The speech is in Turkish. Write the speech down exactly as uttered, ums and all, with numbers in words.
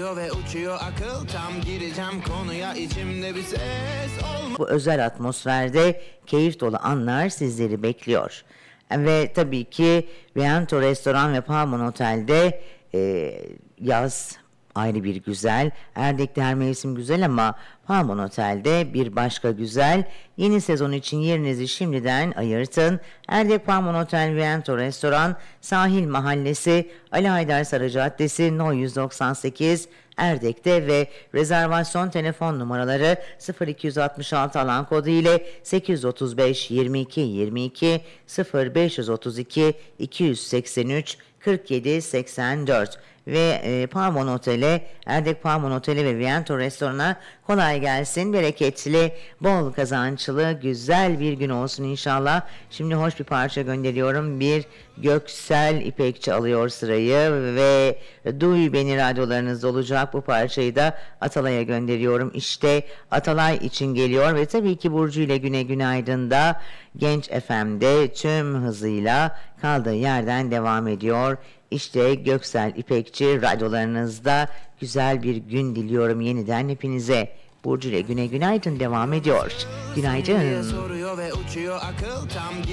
soruyor ve uçuyor akıl, tam gireceğim konuya, içimde bir ses olma. Bu özel atmosferde keyif dolu anlar sizleri bekliyor. Ve tabii ki Viento Restoran ve Palmon Otel'de e, yaz ayrı bir güzel. Erdek'te her mevsim güzel ama Palmon Otel'de bir başka güzel. Yeni sezon için yerinizi şimdiden ayırtın. Erdek Palmon Otel Viento Restoran, Sahil Mahallesi, Ali Haydar Sarı Caddesi, No yüz doksan sekiz, Erdek'te ve rezervasyon telefon numaraları sıfır iki altı altı alan kodu ile sekiz otuz beş yirmi iki yirmi iki, sıfır beş otuz iki iki seksen üç kırk yedi seksen dört ve e, Palmon Otel'e, Erdek Palmon Otel'e ve Viento Restoran'a kolay gelsin, bereketli, bol kazançlı, güzel bir gün olsun inşallah. Şimdi hoş bir parça gönderiyorum. Bir Göksel İpekçi alıyor sırayı ve Duy Beni radyolarınızda olacak. Bu parçayı da Atalay'a gönderiyorum. İşte Atalay için geliyor ve tabii ki Burcu ile Güne Günaydın da Genç F M'de tüm hızıyla kaldığı yerden devam ediyor. İşte Göksel İpekçi radyolarınızda, güzel bir gün diliyorum yeniden hepinize. Burcu ile Güne Günaydın devam ediyor. Günaydın. Soruyor ve uçuyor akıl, tam